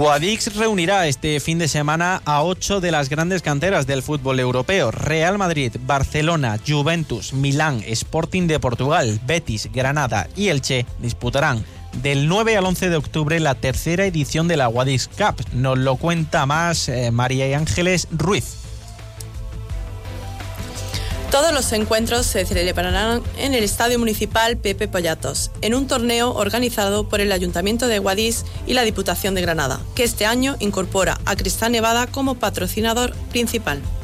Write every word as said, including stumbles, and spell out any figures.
Guadix reunirá este fin de semana a ocho de las grandes canteras del fútbol europeo. Real Madrid, Barcelona, Juventus, Milán, Sporting de Portugal, Betis, Granada y Elche disputarán del nueve al once de octubre la tercera edición de la Guadix Cup. Nos lo cuenta más eh, María Ángeles Ruiz. Todos los encuentros se celebrarán en el Estadio Municipal Pepe Pollatos, en un torneo organizado por el Ayuntamiento de Guadix y la Diputación de Granada, que este año incorpora a Cristal Nevada como patrocinador principal.